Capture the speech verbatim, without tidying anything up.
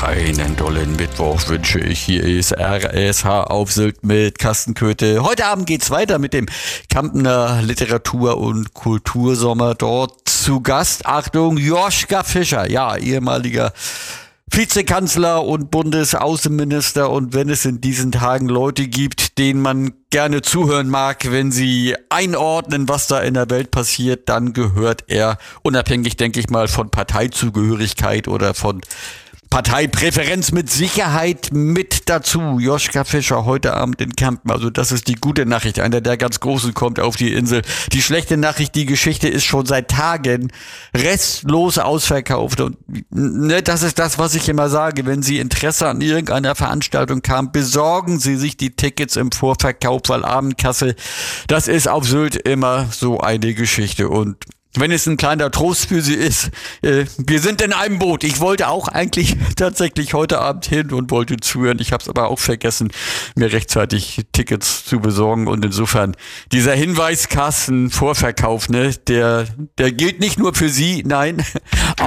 Einen dollen Mittwoch wünsche ich. Hier ist R S H auf Sylt mit Carsten Köthe. Heute Abend geht's weiter mit dem Kärntner Literatur- und Kultursommer. Dort zu Gast, Achtung, Joschka Fischer, ja, ehemaliger Vizekanzler und Bundesaußenminister. Und wenn es in diesen Tagen Leute gibt, denen man gerne zuhören mag, wenn sie einordnen, was da in der Welt passiert, dann gehört er, unabhängig, denke ich mal, von Parteizugehörigkeit oder von Parteipräferenz, mit Sicherheit mit dazu. Joschka Fischer heute Abend in Kärnten. Also das ist die gute Nachricht. Einer der ganz Großen kommt auf die Insel. Die schlechte Nachricht, die Geschichte ist schon seit Tagen restlos ausverkauft. Und ne, das ist das, was ich immer sage. Wenn Sie Interesse an irgendeiner Veranstaltung haben, besorgen Sie sich die Tickets im Vorverkauf, weil Abendkasse, das ist auf Sylt immer so eine Geschichte. Und wenn es ein kleiner Trost für Sie ist, äh, wir sind in einem Boot. Ich wollte auch eigentlich tatsächlich heute Abend hin und wollte zuhören. Ich habe es aber auch vergessen, mir rechtzeitig Tickets zu besorgen. Und insofern, dieser Hinweis, Carsten, Vorverkauf, ne, der, der gilt nicht nur für Sie, nein,